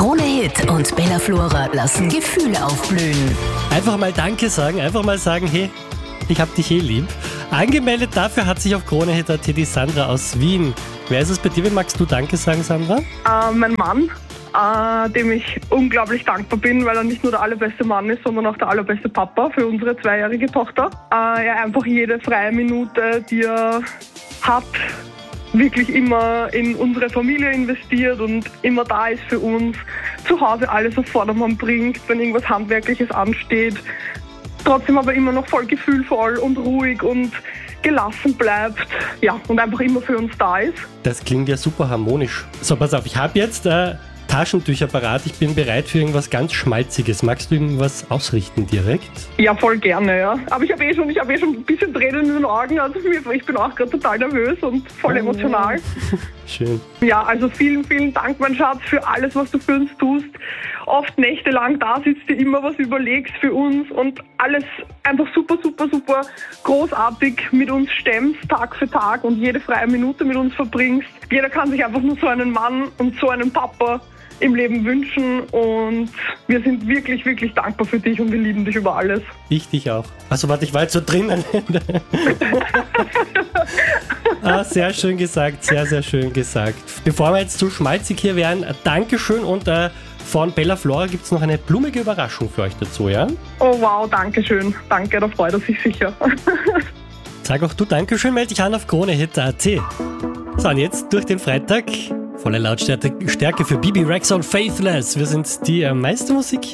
Krone Hit und Bella Flora lassen Gefühle aufblühen. Einfach mal Danke sagen, einfach mal sagen, hey, ich hab dich lieb. Angemeldet dafür hat sich auf Krone Hit die Sandra aus Wien. Wer ist es bei dir? Wie magst du Danke sagen, Sandra? Mein Mann, dem ich unglaublich dankbar bin, weil er nicht nur der allerbeste Mann ist, sondern auch der allerbeste Papa für unsere 2-jährige Tochter. Er einfach jede freie Minute, die er hat, wirklich immer in unsere Familie investiert und immer da ist für uns, zu Hause alles auf Vordermann bringt, wenn irgendwas Handwerkliches ansteht, trotzdem aber immer noch voll gefühlvoll und ruhig und gelassen bleibt, ja, und einfach immer für uns da ist. Das klingt ja super harmonisch. So, pass auf, ich habe jetzt Taschentücher parat. Ich bin bereit für irgendwas ganz Schmalziges. Magst du ihm was ausrichten direkt? Ja, voll gerne, ja. Aber ich habe schon ein bisschen Tränen in den Augen. Also ich bin auch gerade total nervös und voll emotional. Schön. Ja, also vielen, vielen Dank, mein Schatz, für alles, was du für uns tust. Oft nächtelang da sitzt, dir immer was überlegst für uns und alles einfach super, super, super großartig mit uns stemmst, Tag für Tag und jede freie Minute mit uns verbringst. Jeder kann sich einfach nur so einen Mann und so einen Papa im Leben wünschen und wir sind wirklich, wirklich dankbar für dich und wir lieben dich über alles. Ich dich auch. Also warte, ich war jetzt so drinnen. Sehr schön gesagt, sehr, sehr schön gesagt. Bevor wir jetzt zu schmalzig hier wären, Dankeschön und von Bella Flora gibt es noch eine blumige Überraschung für euch dazu, ja? Oh wow, Dankeschön. Danke, da freut er sich sicher. Sag auch du Dankeschön, melde dich an auf KroneHit.at. So, und jetzt durch den Freitag. Volle Lautstärke für Bibi Rexa und Faithless. Wir sind die meiste Musik